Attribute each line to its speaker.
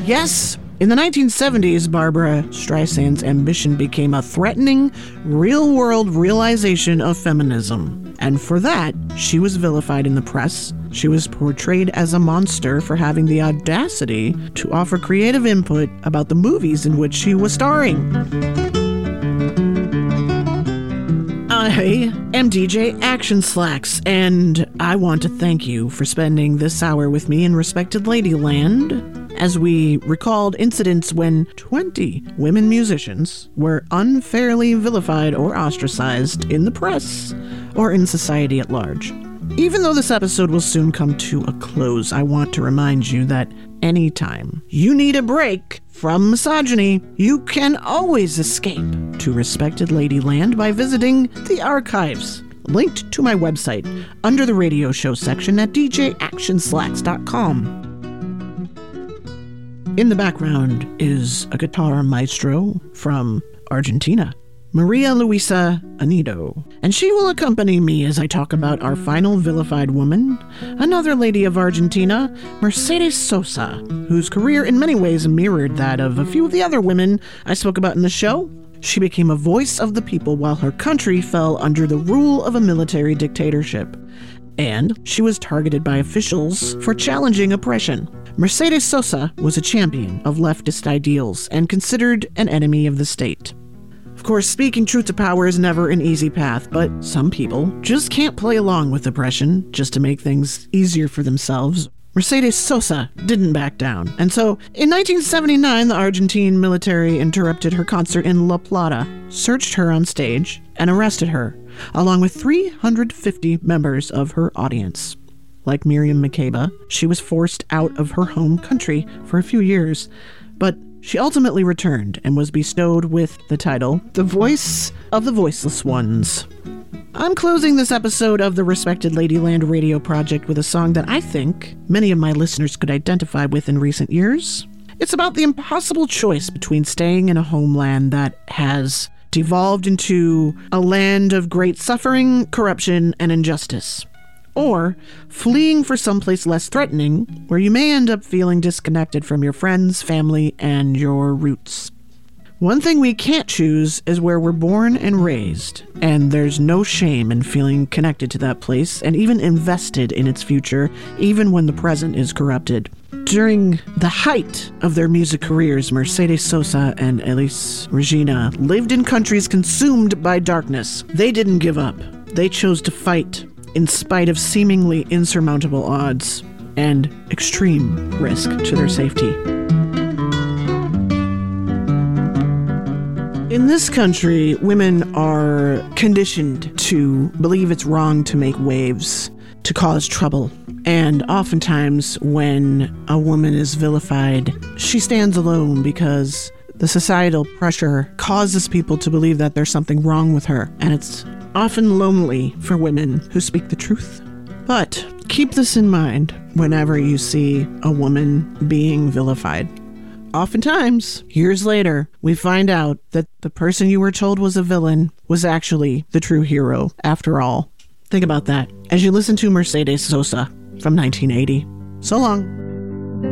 Speaker 1: Yes, in the 1970s, Barbra Streisand's ambition became a threatening, real-world realization of feminism. And for that, she was vilified in the press. She was portrayed as a monster for having the audacity to offer creative input about the movies in which she was starring. I am DJ Action Slacks, and I want to thank you for spending this hour with me in Respected Ladyland, as we recalled incidents when 20 women musicians were unfairly vilified or ostracized in the press or in society at large. Even though this episode will soon come to a close, I want to remind you that anytime you need a break from misogyny, you can always escape to Respected Ladyland by visiting the archives, linked to my website under the radio show section at djactionslacks.com. In the background is a guitar maestro from Argentina, Maria Luisa Anido, and she will accompany me as I talk about our final vilified woman, another lady of Argentina, Mercedes Sosa, whose career in many ways mirrored that of a few of the other women I spoke about in the show. She became a voice of the people while her country fell under the rule of a military dictatorship, and she was targeted by officials for challenging oppression. Mercedes Sosa was a champion of leftist ideals and considered an enemy of the state. Of course, speaking truth to power is never an easy path, but some people just can't play along with oppression just to make things easier for themselves. Mercedes Sosa didn't back down, and so in 1979, the Argentine military interrupted her concert in La Plata, searched her on stage, and arrested her, along with 350 members of her audience. Like Miriam Makeba, she was forced out of her home country for a few years, but she ultimately returned and was bestowed with the title, The Voice of the Voiceless Ones. I'm closing this episode of the Respected Ladyland radio project with a song that I think many of my listeners could identify with in recent years. It's about the impossible choice between staying in a homeland that has devolved into a land of great suffering, corruption, and injustice, or fleeing for someplace less threatening, where you may end up feeling disconnected from your friends, family, and your roots. One thing we can't choose is where we're born and raised, and there's no shame in feeling connected to that place and even invested in its future, even when the present is corrupted. During the height of their music careers, Mercedes Sosa and Elis Regina lived in countries consumed by darkness. They didn't give up. They chose to fight in spite of seemingly insurmountable odds and extreme risk to their safety. In this country, women are conditioned to believe it's wrong to make waves, to cause trouble. And oftentimes, when a woman is vilified, she stands alone because the societal pressure causes people to believe that there's something wrong with her. And it's often lonely for women who speak the truth. But keep this in mind whenever you see a woman being vilified. Oftentimes, years later, we find out that the person you were told was a villain was actually the true hero after all. Think about that as you listen to Mercedes Sosa from 1980. So long.